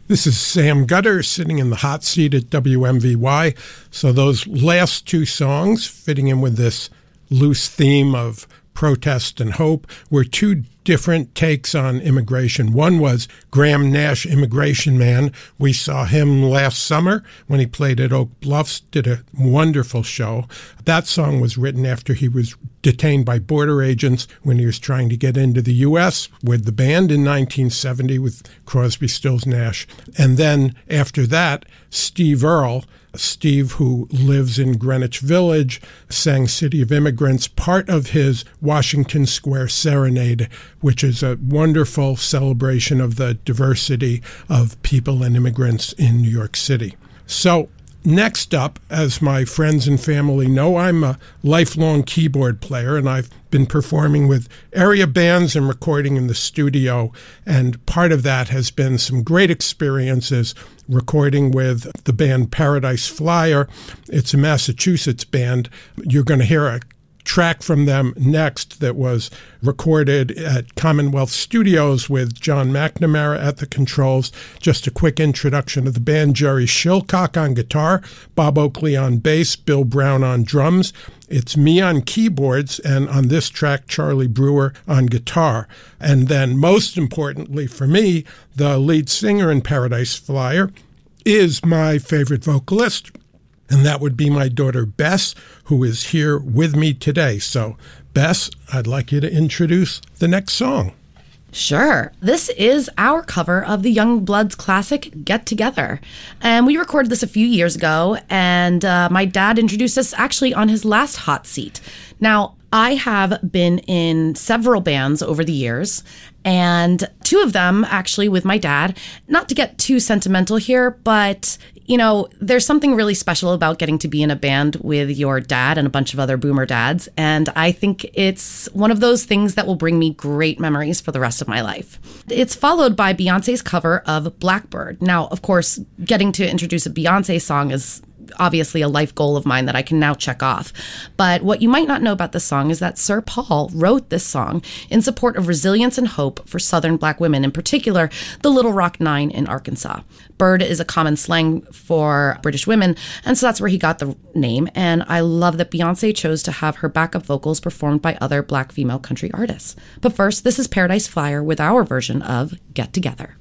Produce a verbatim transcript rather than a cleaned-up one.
This is Sam Gutter sitting in the hot seat at W M V Y. So those last two songs, fitting in with this loose theme of protest and hope, were two different takes on immigration. One was Graham Nash, Immigration Man. We saw him last summer when he played at Oak Bluffs, did a wonderful show. That song was written after he was detained by border agents when he was trying to get into the U S with the band in nineteen seventy with Crosby, Stills, Nash. And then after that, Steve Earle, Steve, who lives in Greenwich Village, sang City of Immigrants, part of his Washington Square Serenade, which is a wonderful celebration of the diversity of people and immigrants in New York City. So next up, as my friends and family know, I'm a lifelong keyboard player, and I've been performing with area bands and recording in the studio, and part of that has been some great experiences recording with the band Paradise Flyer. It's a Massachusetts band. You're going to hear a track from them next that was recorded at Commonwealth Studios with John McNamara at the controls. Just a quick introduction of the band: Jerry Shilcock on guitar, Bob Oakley on bass, Bill Brown on drums. It's me on keyboards, and on this track, Charlie Brewer on guitar. And then most importantly for me, the lead singer in Paradise Flyer is my favorite vocalist, and that would be my daughter, Bess, who is here with me today. So, Bess, I'd like you to introduce the next song. Sure. This is our cover of the Youngbloods classic, Get Together. And we recorded this a few years ago, and uh, my dad introduced us actually on his last hot seat. Now, I have been in several bands over the years, and two of them actually with my dad. Not to get too sentimental here, but, you know, there's something really special about getting to be in a band with your dad and a bunch of other boomer dads, and I think it's one of those things that will bring me great memories for the rest of my life. It's followed by Beyonce's cover of Blackbird. Now, of course, getting to introduce a Beyonce song is obviously a life goal of mine that I can now check off. But what you might not know about this song is that Sir Paul wrote this song in support of resilience and hope for Southern Black women, in particular, the Little Rock Nine in Arkansas. Bird is a common slang for British women, and so that's where he got the name. And I love that Beyonce chose to have her backup vocals performed by other Black female country artists. But first, this is Paradise Flyer with our version of Get Together.